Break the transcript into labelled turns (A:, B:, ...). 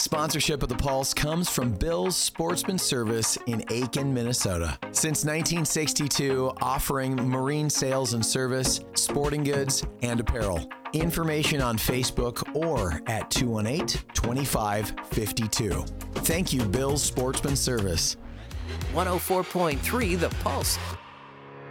A: Sponsorship of The Pulse comes from Bill's Sportsman Service in Aiken, Minnesota. Since 1962, offering marine sales and service, sporting goods, and apparel. Information on Facebook or at 218-2552. Thank you, Bill's Sportsman Service.
B: 104.3 The Pulse.